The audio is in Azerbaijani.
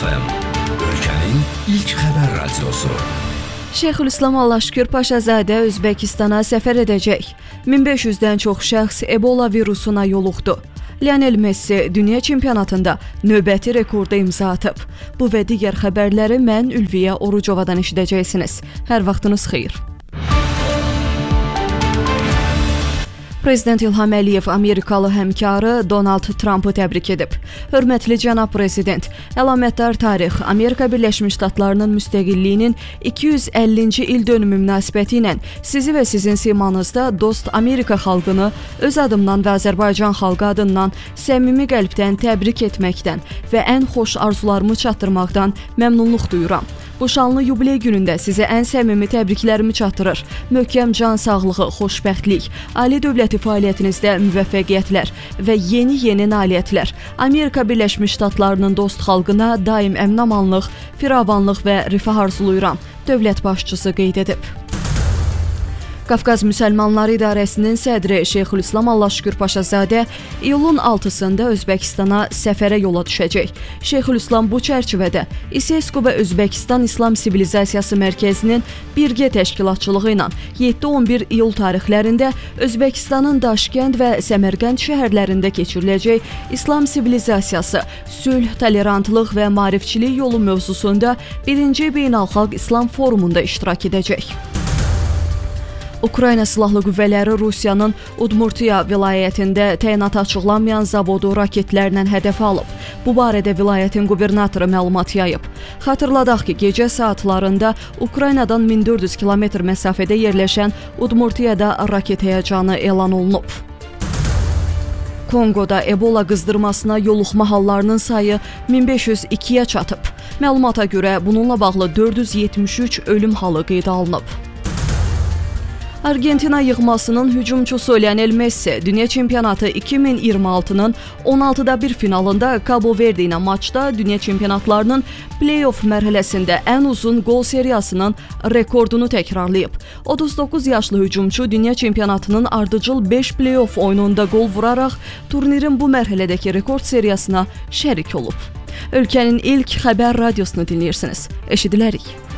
FM, ölkənin ilk xəbər radiosu. Şeyxülislam Allahşükür Paşazadə Özbəkistana səfər edəcək. 1500-dən çox şəxs Ebola virusuna yoluxdu. Lionel Messi dünya çempionatında növbəti rekorda imza atıb. Bu və digər xəbərləri mən Ülviyə Orucovadan eşidəcəksiniz. Hər vaxtınız xeyir. Prezident İlham Əliyev Amerikalı həmkarı Donald Trumpı təbrik edib. Hörmətli cənab prezident, əlamətdar tarix Amerika Birləşmiş Ştatlarının müstəqilliyinin 250-ci il dönümü münasibəti ilə sizi və sizin simanızda dost Amerika xalqını öz adımdan və Azərbaycan xalqı adından səmimi qəlbdən təbrik etməkdən və ən xoş arzularımı çatdırmaqdan məmnunluq duyuram. Bu şanlı yubiley günündə sizə ən səmimi təbriklərimi çatdırır. Möhkəm can sağlığı, xoşbəxtlik, ali dövləti fəaliyyətinizdə müvəffəqiyyətlər və yeni nailiyyətlər. Amerika Birləşmiş Ştatlarının dost xalqına daim əmin-amanlıq, firavanlıq və rifah arzuluyuram, dövlət başçısı qeyd edib. Qafqaz Müsəlmanları İdarəsinin sədri Şeyxülislam Allahşükür Paşazadə iyulun 6-sında Özbəkistana səfərə yola düşəcək. Şeyxülislam bu çərçivədə İSESCO və Özbəkistan İslam Sivilizasiyası Mərkəzinin birgə təşkilatçılığı ilə 7-11 iyul tarixlərində Özbəkistanın Daşkənd və Səmərqənd şəhərlərində keçiriləcək İslam Sivilizasiyası, sülh, tolerantlıq və maarifçilik yolu mövzusunda 1-ci Beynəlxalq İslam Forumunda iştirak edəcək. Ukrayna Silahlı Qüvvələri Rusiyanın Udmurtiya vilayətində təyinatı açıqlanmayan zavodu raketlərlə hədəfə alıb. Bu barədə vilayətin qubernatoru məlumat yayıb. Xatırladaq ki, gecə saatlarında Ukraynadan 1400 kilometr məsafədə yerləşən Udmurtiyada raket həyəcanı elan olunub. Kongoda Ebola qızdırmasına yoluxma hallarının sayı 1502-yə çatıb. Məlumata görə bununla bağlı 473 ölüm halı qeydə alınıb. Argentina yığmasının hücumçusu Lionel Messi dünya çempionatı 2026-nın 16-da 1 finalında Cabo Verde ilə maçda dünya çempionatlarının play-off mərhələsində ən uzun gol seriyasının rekordunu təkrarlayıb. 39 yaşlı hücumçu dünya çempionatının ardıcıl 5 play-off oyununda gol vuraraq turnirin bu mərhələdəki rekord seriyasına şərik olub. Ölkənin ilk xəbər radiosunu dinləyirsiniz. Eşidilərik.